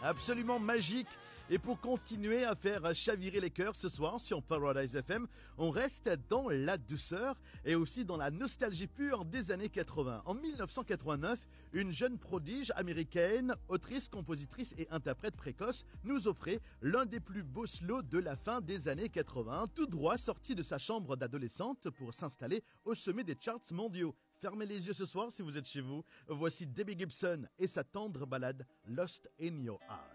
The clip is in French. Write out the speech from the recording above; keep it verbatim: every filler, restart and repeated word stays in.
absolument magique. Et pour continuer à faire chavirer les cœurs ce soir sur Paradise F M, on reste dans la douceur et aussi dans la nostalgie pure des années quatre-vingts. En dix-neuf cent quatre-vingt-neuf, une jeune prodige américaine, autrice, compositrice et interprète précoce, nous offrait l'un des plus beaux slows de la fin des années quatre-vingts, tout droit sorti de sa chambre d'adolescente pour s'installer au sommet des charts mondiaux. Fermez les yeux ce soir si vous êtes chez vous. Voici Debbie Gibson et sa tendre ballade Lost in Your Eyes.